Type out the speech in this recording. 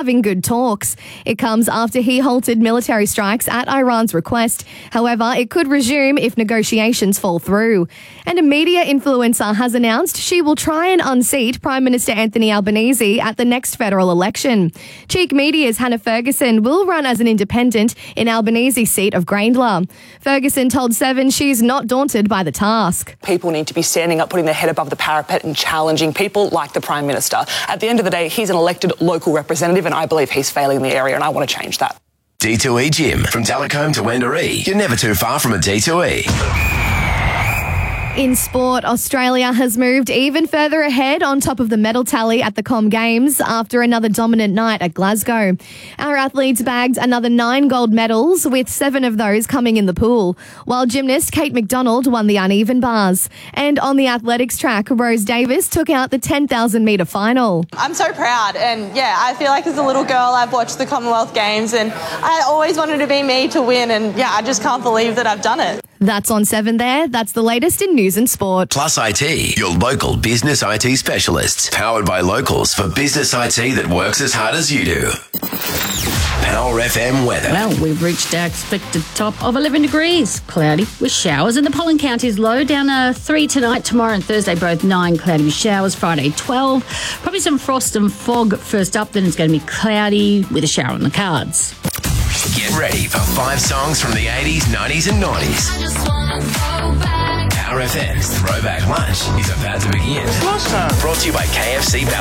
having good talks. It comes after he halted military strikes at Iran's request. However, it could resume if negotiations fall through. And a media influencer has announced she will try and unseat Prime Minister Anthony Albanese at the next federal election. Cheek Media's Hannah Ferguson will run as an independent in Albanese's seat of Grayndler. Ferguson told Seven she's not daunted by the task. People need to be standing up, putting their head above the parapet and challenging people like the Prime Minister. At the end of the day, he's an elected local representative and I believe he's failing in the area and I want to change that. D2E Gym. From Talcombe to Wendouree, you're never too far from a D2E. In sport, Australia has moved even further ahead on top of the medal tally at the Com Games after another dominant night at Glasgow. Our athletes bagged another 9 gold medals, with 7 of those coming in the pool, while gymnast Kate McDonald won the uneven bars. And on the athletics track, Rose Davis took out the 10,000 metre final. I'm so proud, and I feel like as a little girl I've watched the Commonwealth Games and I always wanted to be me to win, and I just can't believe that I've done it. That's on 7 there. That's the latest in news and sport. Plus IT, your local business IT specialists. Powered by locals for business IT that works as hard as you do. Power FM weather. Well, we've reached our expected top of 11 degrees. Cloudy with showers, and the pollen count is low, down 3 tonight, tomorrow and Thursday, both 9, cloudy with showers, Friday 12. Probably some frost and fog first up, then it's going to be cloudy with a shower on the cards. Get ready for 5 songs from the 80s, 90s and 90s. Power FM's Throwback Lunch is about to begin. Brought to you by KFC